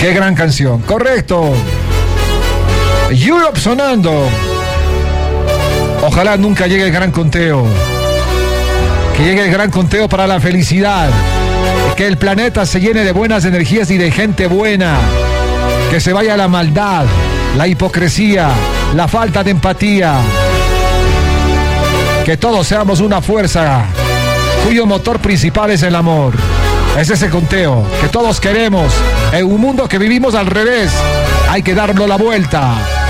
Qué gran canción. Correcto. Europe sonando. Ojalá nunca llegue el gran conteo. Que llegue el gran conteo para la felicidad. Que el planeta se llene de buenas energías y de gente buena. Que se vaya la maldad, la hipocresía, la falta de empatía. Que todos seamos una fuerza cuyo motor principal es el amor. Es ese conteo que todos queremos. En un mundo que vivimos al revés, hay que darlo la vuelta.